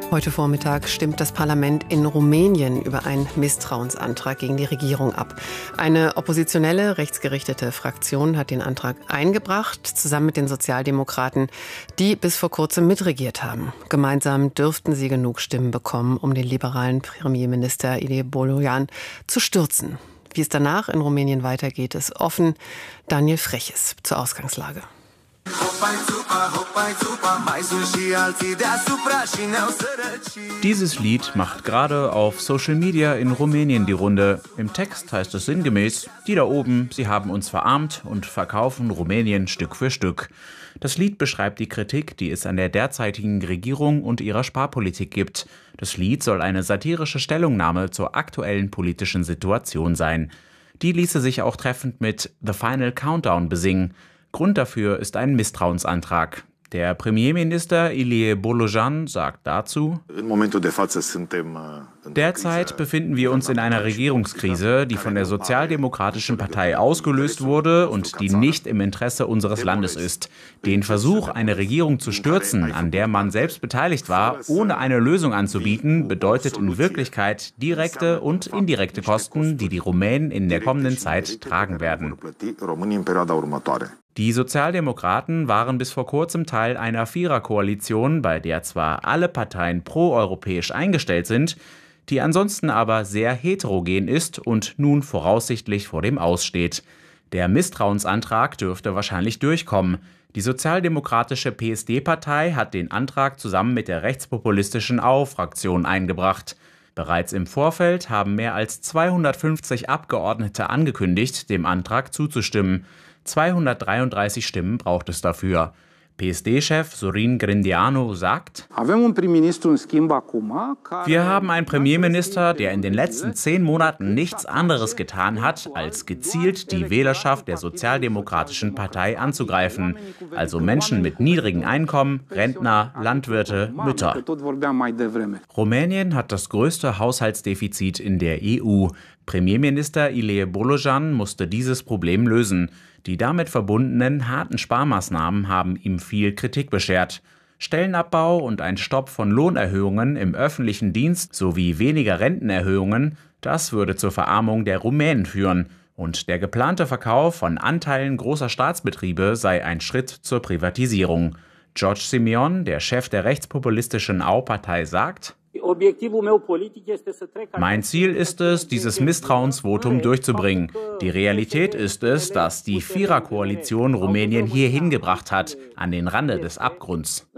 Heute Vormittag stimmt das Parlament in Rumänien über einen Misstrauensantrag gegen die Regierung ab. Eine oppositionelle, rechtsgerichtete Fraktion hat den Antrag eingebracht, zusammen mit den Sozialdemokraten, die bis vor kurzem mitregiert haben. Gemeinsam dürften sie genug Stimmen bekommen, um den liberalen Premierminister Ilie Bolojan zu stürzen. Wie es danach in Rumänien weitergeht, ist offen. Daniel Freches zur Ausgangslage. Dieses Lied macht gerade auf Social Media in Rumänien die Runde. Im Text heißt es sinngemäß: Die da oben, sie haben uns verarmt und verkaufen Rumänien Stück für Stück. Das Lied beschreibt die Kritik, die es an der derzeitigen Regierung und ihrer Sparpolitik gibt. Das Lied soll eine satirische Stellungnahme zur aktuellen politischen Situation sein. Die ließe sich auch treffend mit The Final Countdown besingen. Grund dafür ist ein Misstrauensantrag. Der Premierminister Ilie Bolojan sagt dazu: Derzeit befinden wir uns in einer Regierungskrise, die von der Sozialdemokratischen Partei ausgelöst wurde und die nicht im Interesse unseres Landes ist. Den Versuch, eine Regierung zu stürzen, an der man selbst beteiligt war, ohne eine Lösung anzubieten, bedeutet in Wirklichkeit direkte und indirekte Kosten, die die Rumänen in der kommenden Zeit tragen werden. Die Sozialdemokraten waren bis vor kurzem Teil einer Viererkoalition, bei der zwar alle Parteien proeuropäisch eingestellt sind, die ansonsten aber sehr heterogen ist und nun voraussichtlich vor dem Aus steht. Der Misstrauensantrag dürfte wahrscheinlich durchkommen. Die sozialdemokratische PSD-Partei hat den Antrag zusammen mit der rechtspopulistischen AU-Fraktion eingebracht. Bereits im Vorfeld haben mehr als 250 Abgeordnete angekündigt, dem Antrag zuzustimmen. 233 Stimmen braucht es dafür. PSD-Chef Sorin Grindeanu sagt: Wir haben einen Premierminister, der in den letzten 10 Monaten nichts anderes getan hat, als gezielt die Wählerschaft der Sozialdemokratischen Partei anzugreifen. Also Menschen mit niedrigen Einkommen, Rentner, Landwirte, Mütter. Rumänien hat das größte Haushaltsdefizit in der EU. Premierminister Ilie Bolojan musste dieses Problem lösen. Die damit verbundenen harten Sparmaßnahmen haben ihm viel Kritik beschert. Stellenabbau und ein Stopp von Lohnerhöhungen im öffentlichen Dienst sowie weniger Rentenerhöhungen, das würde zur Verarmung der Rumänen führen. Und der geplante Verkauf von Anteilen großer Staatsbetriebe sei ein Schritt zur Privatisierung. George Simeon, der Chef der rechtspopulistischen AU-Partei, sagt: Mein Ziel ist es, dieses Misstrauensvotum durchzubringen. Die Realität ist es, dass die Viererkoalition Rumänien hierhin gebracht hat, an den Rande des Abgrunds.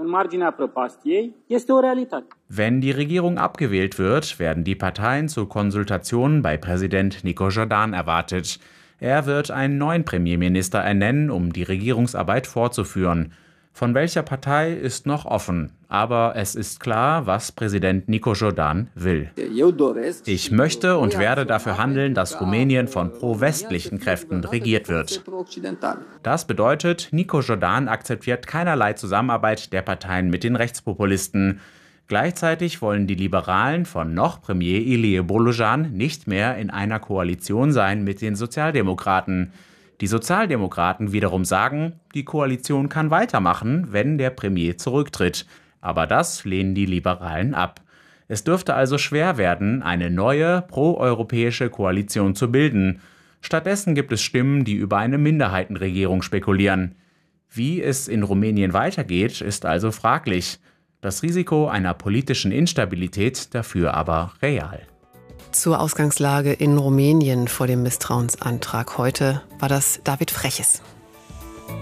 Wenn die Regierung abgewählt wird, werden die Parteien zu Konsultationen bei Präsident Nico-Jordan erwartet. Er wird einen neuen Premierminister ernennen, um die Regierungsarbeit fortzuführen. Von welcher Partei ist noch offen, aber es ist klar, was Präsident Nico-Jordan will. Ich möchte und werde dafür handeln, dass Rumänien von pro-westlichen Kräften regiert wird. Das bedeutet, Nico-Jordan akzeptiert keinerlei Zusammenarbeit der Parteien mit den Rechtspopulisten. Gleichzeitig wollen die Liberalen von noch Premier Ilie Bolojan nicht mehr in einer Koalition sein mit den Sozialdemokraten. Die Sozialdemokraten wiederum sagen, die Koalition kann weitermachen, wenn der Premier zurücktritt. Aber das lehnen die Liberalen ab. Es dürfte also schwer werden, eine neue proeuropäische Koalition zu bilden. Stattdessen gibt es Stimmen, die über eine Minderheitenregierung spekulieren. Wie es in Rumänien weitergeht, ist also fraglich. Das Risiko einer politischen Instabilität dafür aber real. Zur Ausgangslage in Rumänien vor dem Misstrauensantrag heute war das David Freches.